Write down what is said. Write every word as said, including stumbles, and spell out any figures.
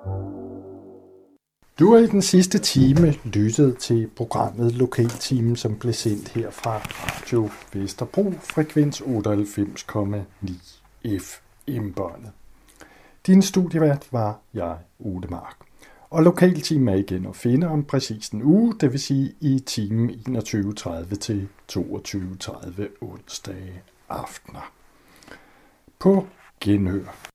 Du har i den sidste time lyttet til programmet Lokaltimen, som blev sendt her fra Radio Vesterbro, frekvens otteoghalvfems komma ni F M-båndet. Din studievært var jeg, Ole Mark. Og Lokaltimen er igen at finde om præcis en uge, det vil sige i timen enogtyve tredive til toogtyve tredive onsdage aftener. På genhør.